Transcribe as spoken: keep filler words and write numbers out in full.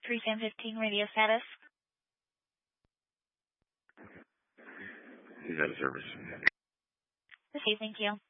three Fan fifteen radio status. He's out of service. Okay, thank you.